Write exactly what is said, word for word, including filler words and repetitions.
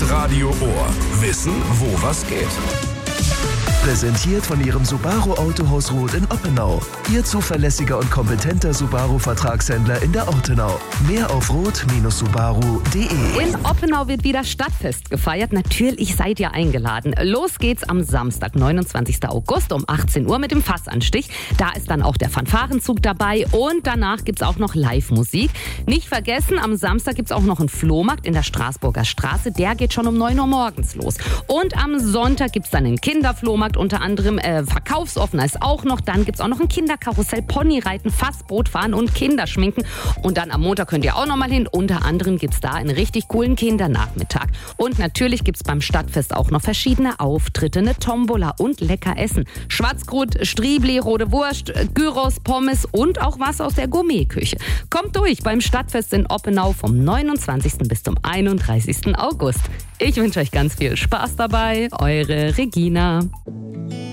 Radio Ohr. Wissen, wo was geht. Präsentiert von Ihrem Subaru Autohaus Roth in Oppenau. Ihr zuverlässiger und kompetenter Subaru-Vertragshändler in der Ortenau. Mehr auf roth Bindestrich subaru punkt de. In Oppenau wird wieder Stadtfest gefeiert. Natürlich seid ihr eingeladen. Los geht's am Samstag, neunundzwanzigsten August um achtzehn Uhr mit dem Fassanstich. Da ist dann auch der Fanfarenzug dabei und danach gibt's auch noch Live-Musik. Nicht vergessen, am Samstag gibt's auch noch einen Flohmarkt in der Straßburger Straße. Der geht schon um neun Uhr morgens los. Und am Sonntag gibt's dann einen Kinderflohmarkt, unter anderem äh, verkaufsoffener ist auch noch. Dann gibt's auch noch ein Kinderkarussell, Ponyreiten, Fassboot fahren und Kinderschminken. Und dann am Montag könnt ihr auch noch mal hin. Unter anderem gibt's da einen richtig coolen Kindernachmittag. Und natürlich gibt's beim Stadtfest auch noch verschiedene Auftritte, eine Tombola und lecker Essen. Schwarzgrut, Striebli, rote Wurst, Gyros, Pommes und auch was aus der Gourmetküche. Kommt durch beim Stadtfest in Oppenau vom neunundzwanzigsten bis zum einunddreißigsten August. Ich wünsche euch ganz viel Spaß dabei. Eure Regina.